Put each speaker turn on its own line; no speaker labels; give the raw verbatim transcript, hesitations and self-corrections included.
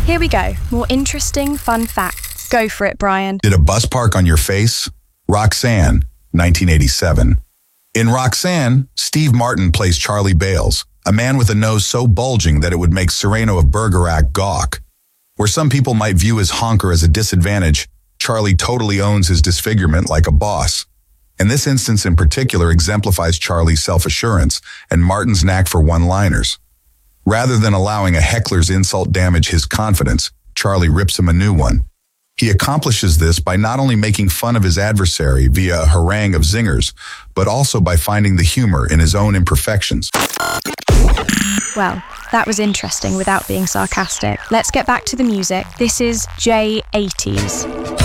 Here we go. More interesting, fun facts. Go for it, Brian.
Did a bus park on your face? Roxanne, nineteen eighty-seven. In Roxanne, Steve Martin plays Charlie Bales, a man with a nose so bulging that it would make Cyrano of Bergerac gawk. Where some people might view his honker as a disadvantage, Charlie totally owns his disfigurement like a boss. And this instance in particular exemplifies Charlie's self-assurance and Martin's knack for one-liners. Rather than allowing a heckler's insult damage his confidence, Charlie rips him a new one. He accomplishes this by not only making fun of his adversary via a harangue of zingers, but also by finding the humor in his own imperfections.
Well, that was interesting without being sarcastic. Let's get back to the music. This is J eighties.